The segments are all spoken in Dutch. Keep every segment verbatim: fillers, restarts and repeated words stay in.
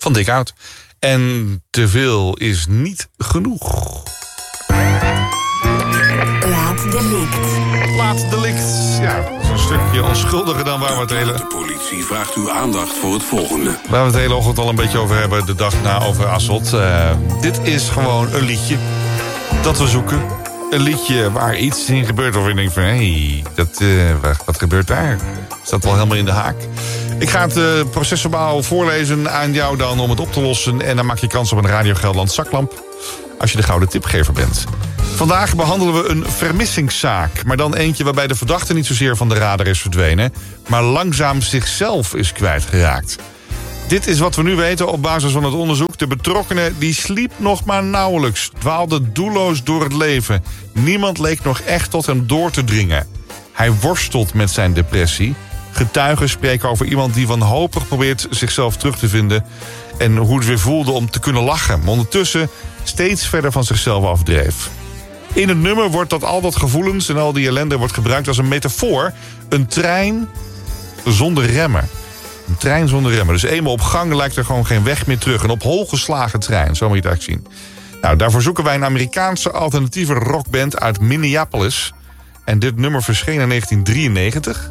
van Dick Out. En te veel is niet genoeg. Plaatsdelict. Plaatsdelict. Ja, dat is een stukje onschuldiger dan waar we het hele... De politie vraagt uw aandacht voor het volgende. Waar we het de hele ochtend al een beetje over hebben, de dag na over Asselt. Uh, dit is gewoon een liedje dat we zoeken. Een liedje waar iets in gebeurt of je denkt van... hé, hey, dat, uh, wat gebeurt daar? Staat wel helemaal in de haak. Ik ga het uh, procesverbaal voorlezen aan jou dan om het op te lossen. En dan maak je kans op een Radio Gelderland zaklamp. Als je de gouden tipgever bent. Vandaag behandelen we een vermissingszaak. Maar dan eentje waarbij de verdachte niet zozeer van de radar is verdwenen... maar langzaam zichzelf is kwijtgeraakt. Dit is wat we nu weten op basis van het onderzoek. De betrokkenen die sliep nog maar nauwelijks. Dwaalde doelloos door het leven. Niemand leek nog echt tot hem door te dringen. Hij worstelt met zijn depressie. Getuigen spreken over iemand die wanhopig probeert zichzelf terug te vinden... en hoe het weer voelde om te kunnen lachen. Maar ondertussen steeds verder van zichzelf afdreef. In het nummer wordt dat al dat gevoelens en al die ellende wordt gebruikt als een metafoor. Een trein zonder remmen. Een trein zonder remmen. Dus eenmaal op gang lijkt er gewoon geen weg meer terug. Een op hol geslagen trein, zo moet je het eigenlijk zien. Nou, daarvoor zoeken wij een Amerikaanse alternatieve rockband uit Minneapolis. En dit nummer verscheen in negentien drieënnegentig...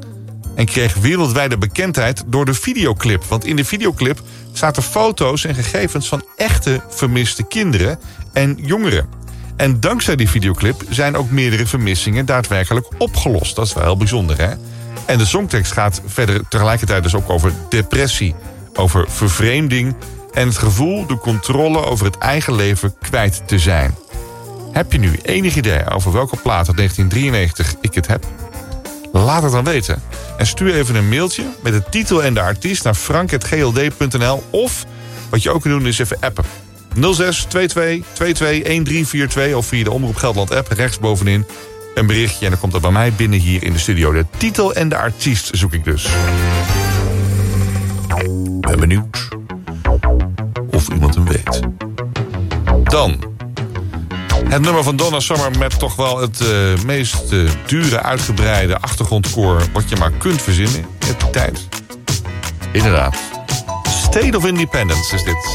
en kreeg wereldwijde bekendheid door de videoclip. Want in de videoclip zaten foto's en gegevens van echte vermiste kinderen en jongeren. En dankzij die videoclip zijn ook meerdere vermissingen daadwerkelijk opgelost. Dat is wel heel bijzonder, hè? En de songtekst gaat verder tegelijkertijd dus ook over depressie, over vervreemding en het gevoel de controle over het eigen leven kwijt te zijn. Heb je nu enig idee over welke plaat uit negentien drieënnegentig ik het heb? Laat het dan weten. En stuur even een mailtje met de titel en de artiest naar frank apenstaartje g l d punt n l. Of, wat je ook kunt doen, is even appen. nul zes twee twee twee twee een drie vier twee of via de Omroep Gelderland app rechtsbovenin een berichtje. En dan komt dat bij mij binnen hier in de studio. De titel en de artiest zoek ik dus. Ben benieuwd of iemand hem weet. Dan... het nummer van Donna Summer met toch wel het uh, meest uh, dure, uitgebreide achtergrondkoor... wat je maar kunt verzinnen in die tijd. Inderdaad. State of Independence is dit.